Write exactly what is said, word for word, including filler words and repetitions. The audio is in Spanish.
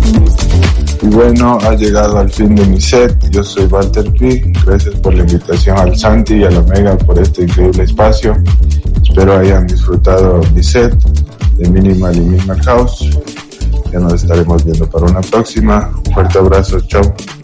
Y bueno, ha llegado al fin de mi set. Yo soy Walter P. Gracias por la invitación al Santi y a la Omega por este increíble espacio. Espero hayan disfrutado mi set de Minimal y Minimal House. Ya nos estaremos viendo para una próxima. Un fuerte abrazo, chao.